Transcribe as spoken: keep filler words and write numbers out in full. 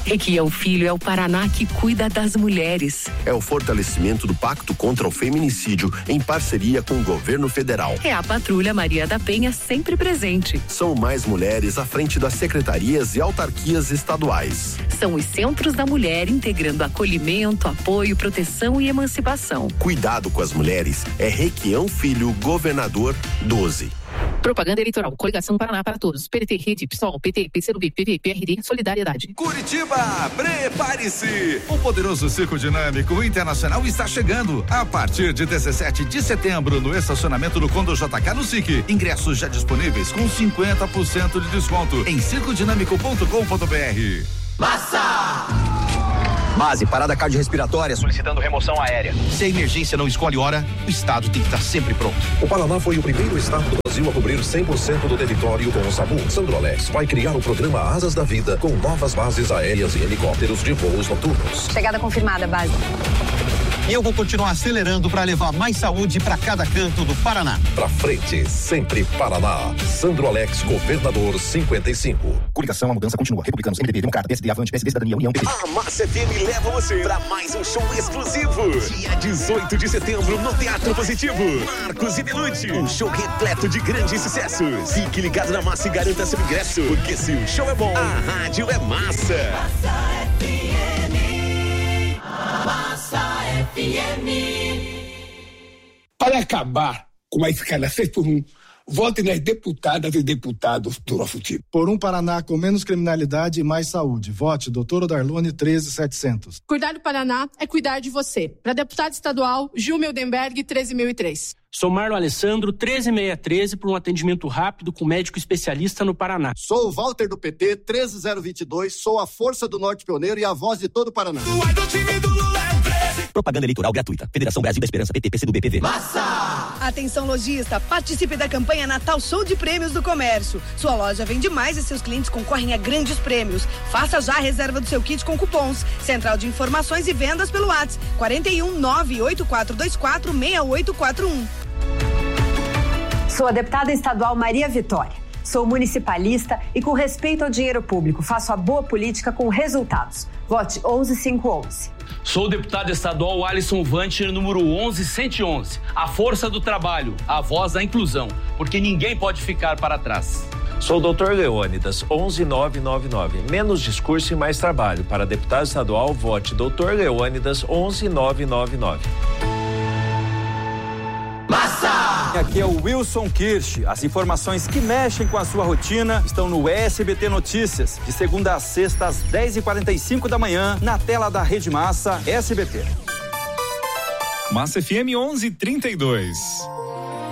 Requião Filho é o Paraná que cuida das mulheres. É o fortalecimento do Pacto contra o Feminicídio em parceria com o governo federal. É a Patrulha Maria da Penha sempre presente. São mais mulheres à frente das secretarias e autarquias estaduais. São os Centros da Mulher integrando acolhimento, apoio, proteção e emancipação. Cuidado com as mulheres é Requião Filho, governador doze. Propaganda eleitoral. Coligação Paraná para Todos. P T, Rede, PSOL, P T, P C do B, P V, P R D, Solidariedade. Curitiba, prepare-se! O poderoso circo dinâmico internacional está chegando a partir de dezessete de setembro no estacionamento do Condo J K no S I C. Ingressos já disponíveis com cinquenta por cento de desconto em circo dinâmico ponto com ponto b r. Massa! Base, parada cardiorrespiratória, solicitando remoção aérea. Se a emergência não escolhe hora, o estado tem que estar sempre pronto. O Paraná foi o primeiro estado do Brasil a cobrir cem por cento do território com o SAMU. Sandrolex vai criar o programa Asas da Vida com novas bases aéreas e helicópteros de voos noturnos. Chegada confirmada, base. E eu vou continuar acelerando para levar mais saúde para cada canto do Paraná. Pra frente, sempre Paraná. Sandrolex, governador cinquenta e cinco. Coligação, a mudança continua. Republicanos, M D B, Democrata, P S D, Avante, P S D, Cidadania, União, P T. A Massa F M leva você para mais um show exclusivo. Dia dezoito de setembro no Teatro Positivo. Marcos e Belucci. Um show repleto de grandes sucessos. Fique ligado na Massa e garanta seu ingresso. Porque se o show é bom, a rádio é massa. Massa F M. Massa F M. Para acabar com a escala seis por um, vote nas deputadas e deputados do nosso time. Por um Paraná com menos criminalidade e mais saúde. Vote doutora Darlone treze mil e setecentos. Cuidar do Paraná é cuidar de você. Para deputado estadual, Gil Mildenberg, treze mil e três. Sou Marlon Alessandro, treze mil seiscentos e treze, por um atendimento rápido com médico especialista no Paraná. Sou o Walter do P T, treze mil e vinte e dois, sou a força do Norte Pioneiro e a voz de todo o Paraná. Propaganda eleitoral gratuita. Federação Brasil da Esperança, P T, P C do B, P V. Massa! Atenção lojista, participe da campanha Natal Show de Prêmios do Comércio. Sua loja vende mais e seus clientes concorrem a grandes prêmios. Faça já a reserva do seu kit com cupons. Central de Informações e Vendas pelo WhatsApp quarenta e um, nove oito quatro dois quatro, seis oito quatro um. Sou a deputada estadual Maria Vitória. Sou municipalista e, com respeito ao dinheiro público, faço a boa política com resultados. Vote onze mil quinhentos e onze. Sou o deputado estadual Alisson Vantir, número onze mil cento e onze. A força do trabalho, a voz da inclusão, porque ninguém pode ficar para trás. Sou o doutor Leônidas, onze mil novecentos e noventa e nove. Menos discurso e mais trabalho. Para deputado estadual, vote doutor Leônidas, onze mil novecentos e noventa e nove. Massa! Aqui é o Wilson Kirsch. As informações que mexem com a sua rotina estão no S B T Notícias, de segunda a sexta às dez e quarenta e cinco da manhã, na tela da Rede Massa S B T. Massa F M onze e trinta e dois.